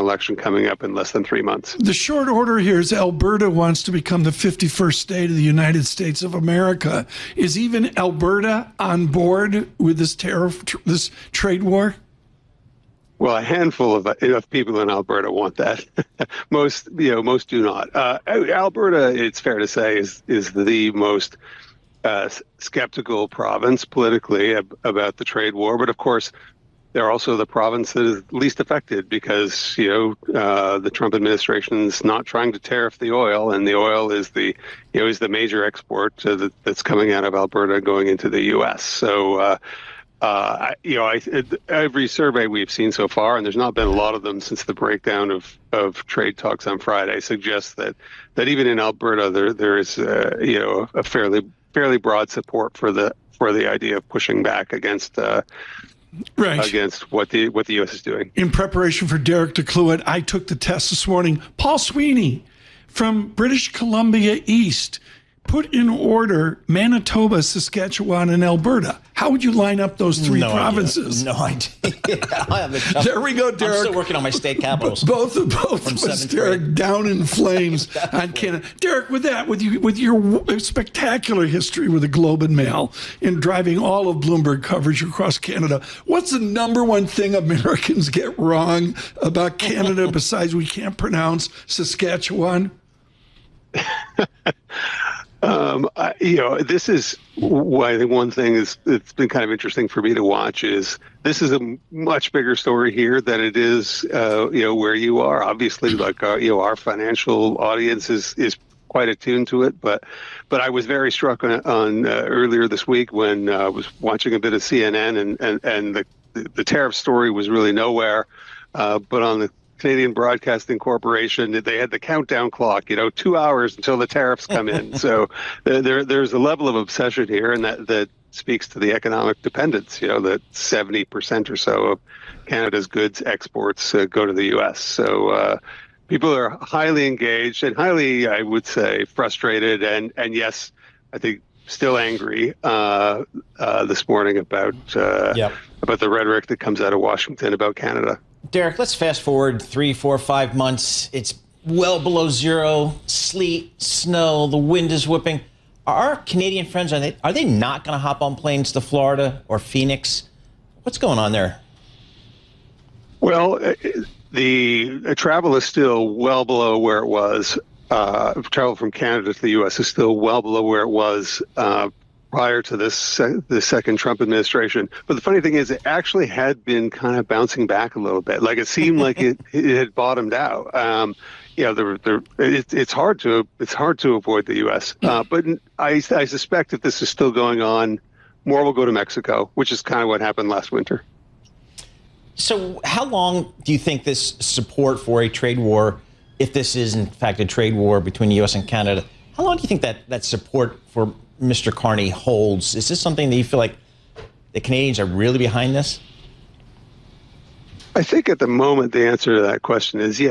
election coming up in less than 3 months. The short order here is Alberta wants to become the 51st state of the United States of America. Is even Alberta on board with this this trade war? Well, a handful of people in Alberta want that. Most do not. Alberta, it's fair to say, is the most skeptical province politically about the trade war. But of course, they're also the province that is least affected because the Trump administration is not trying to tariff the oil, and the oil is the major export that's coming out of Alberta going into the U.S. So. Every survey we've seen so far, and there's not been a lot of them since the breakdown of trade talks on Friday, suggests that even in Alberta there is a fairly broad support for the idea of pushing back against against what the U.S. is doing. In preparation for Derek DeCluett, I took the test this morning. Paul Sweeney from British Columbia East put in order Manitoba, Saskatchewan, and Alberta. How would you line up those three provinces? No idea. There we go, Derek. I'm still working on my state capitals. Both of us, Derek, down in flames on Canada. Derek, with your spectacular history with the Globe and Mail in driving all of Bloomberg coverage across Canada, what's the number one thing Americans get wrong about Canada besides we can't pronounce Saskatchewan? This is why I think one thing it's been kind of interesting for me to watch is this is a much bigger story here than it is, where you are. Obviously, our financial audience is quite attuned to it, but I was very struck on earlier this week when I was watching a bit of CNN and the tariff story was really nowhere, but on the Canadian Broadcasting Corporation, they had the countdown clock, 2 hours until the tariffs come in. So there's a level of obsession here, and that speaks to the economic dependence, that 70% or so of Canada's goods exports go to the U.S. So people are highly engaged and highly, I would say, frustrated and yes, I think still angry this morning about the rhetoric that comes out of Washington about Canada. Derek, let's fast forward 3, 4, 5 months. It's well below zero, sleet, snow, the wind is whipping. Are our Canadian friends, are they not going to hop on planes to Florida or Phoenix? What's going on there? Well, the travel is still well below where it was. Travel from Canada to the U.S. is still well below where it was prior to the second Trump administration. But the funny thing is, it actually had been kind of bouncing back a little bit. Like it seemed like it had bottomed out. It's hard to avoid the U.S. But I suspect if this is still going on, more will go to Mexico, which is kind of what happened last winter. So how long do you think this support for a trade war, if this is in fact a trade war between the U.S. and Canada, how long do you think that support for Mr. Carney holds? Is this something that you feel like the Canadians are really behind this? I think at the moment the answer to that question is yes.